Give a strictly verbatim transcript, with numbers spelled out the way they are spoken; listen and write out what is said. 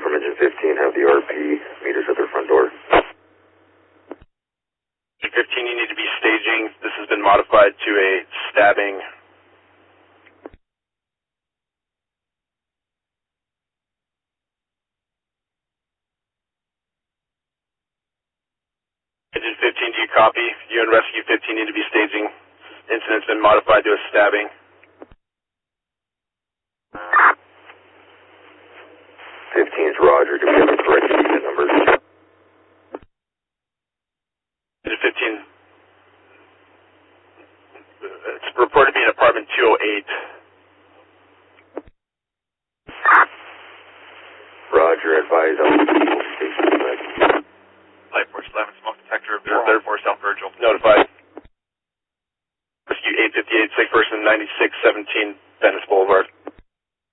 from engine fifteen have the R P meters at their front door. Engine fifteen, you need to be staging. This has been modified to a stabbing. Engine fifteen, do you copy? You and Rescue fifteen need to be staging. Incident's been modified to a stabbing. fifteen's Roger. Do we have a correct unit number? Engine fifteen. It's reported to be in apartment two oh eight. Roger, advise on station. Light Force eleven, smoke detector, observed third floor, South Virgil. Notified. Rescue eight fifty-eight, sick person ninety-six seventeen, Venice Boulevard.